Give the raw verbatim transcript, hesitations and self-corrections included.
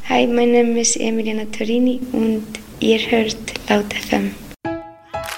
Hi, my name is Emiliana Torini und ihr hört Laut F M.